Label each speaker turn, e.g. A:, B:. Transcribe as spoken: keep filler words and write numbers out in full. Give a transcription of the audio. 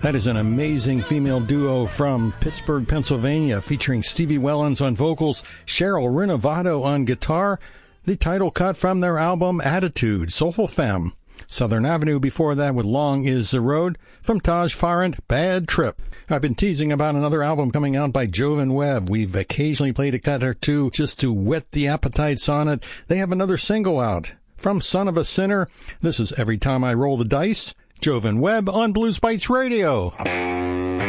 A: That is an amazing female duo from Pittsburgh, Pennsylvania, featuring Stevie Wellens on vocals, Cheryl Renovato on guitar. The title cut from their album Attitude, Soulful Femme. Southern Avenue before that with Long Is the Road. From Taj Farrant, Bad Trip. I've been teasing about another album coming out by Jovan Webb. We've occasionally played a cut or two just to whet the appetites on it. They have another single out. From Son of a Sinner, this is Every Time I Roll the Dice. Jovan Webb on Blues Bites Radio.